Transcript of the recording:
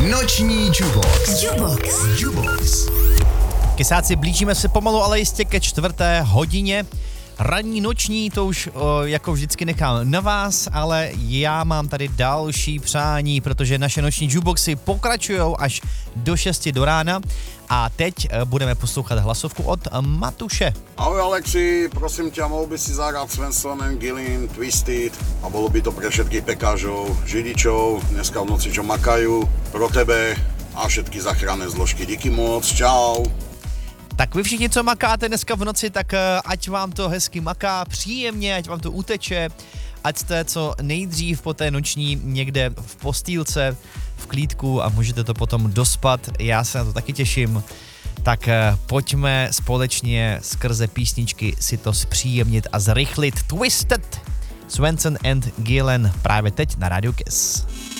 Noční Jubox. Kysáci, blížíme se pomalu, ale jistě ke 4:00. Ranní noční to už jako vždycky nechám na vás, ale já mám tady další přání, protože naše noční jukeboxy pokračujou až do 6 do rána a teď budeme poslouchat hlasovku od Matuše. Ahoj Alexi, prosím ťa, mohol by si zahrať Svensson and Gillen, Twisted a bolo by to pre všetkých pekážov, židičov, dneska v noci čo makajú, pro tebe a všetky záchranné zložky. Díky moc, čau. Tak vy všichni, co makáte dneska v noci, tak ať vám to hezky maká, příjemně, ať vám to uteče, ať jste co nejdřív po té noční někde v postýlce, v klídku a můžete to potom dospat. Já se na to taky těším. Tak pojďme společně skrze písničky si to zpříjemnit a zrychlit. Twisted, Svensson and Gillen právě teď na Radio Kiss.